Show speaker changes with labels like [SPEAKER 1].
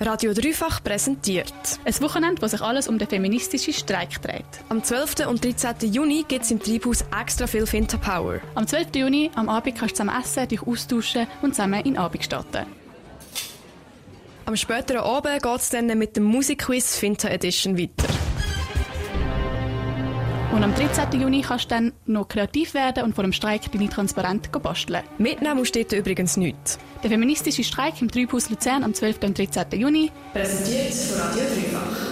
[SPEAKER 1] Radio Dreifach präsentiert.
[SPEAKER 2] Ein Wochenende, das sich alles um den feministischen Streik dreht.
[SPEAKER 1] Am 12. und 13. Juni gibt es im Treibhaus extra viel Finta-Power.
[SPEAKER 2] Am 12. Juni am Abend kannst du zusammen essen, dich austauschen und zusammen in den Abend starten.
[SPEAKER 1] Am späteren Abend geht es dann mit dem Musikquiz Finta Edition weiter.
[SPEAKER 2] Und am 13. Juni kannst du dann noch kreativ werden und vor dem Streik deine Transparente basteln.
[SPEAKER 1] Mitnehmen musst du dort übrigens nichts.
[SPEAKER 2] Der feministische Streik im Treibhaus Luzern am 12. und 13. Juni.
[SPEAKER 1] Präsentiert von Radio Dreifach.